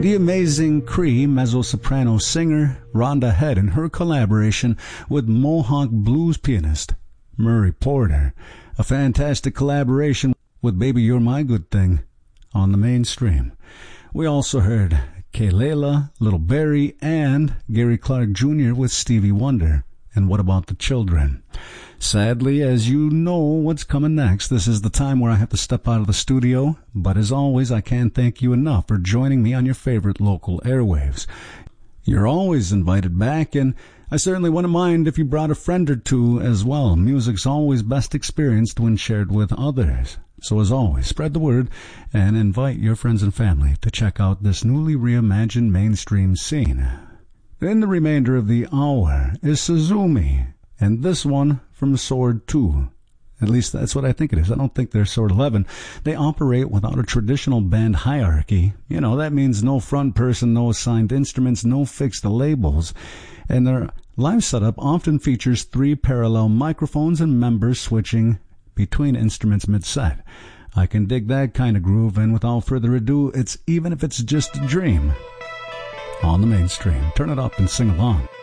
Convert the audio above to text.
The amazing Cree mezzo-soprano singer Rhonda Head in her collaboration with Mohawk blues pianist Murray Porter. A fantastic collaboration with Baby You're My Good Thing on the Mainstream. We also heard Kelela, Little Barry, and Gary Clark Jr. with Stevie Wonder. And What About the Children? Sadly, as you know what's coming next, this is the time where I have to step out of the studio. But as always, I can't thank you enough for joining me on your favorite local airwaves. You're always invited back, and I certainly wouldn't mind if you brought a friend or two as well. Music's always best experienced when shared with others. So as always, spread the word and invite your friends and family to check out this newly reimagined mainstream scene. In the remainder of the hour is Suzumi, and this one from Sword 2. At least that's what I think it is. I don't think they're Sword 11. They operate without a traditional band hierarchy. You know, that means no front person, no assigned instruments, no fixed labels. And their live setup often features 3 parallel microphones and members switching between instruments mid-set. I can dig that kind of groove, and without further ado, it's Even If It's Just a Dream on the Mainstream. Turn it up and sing along.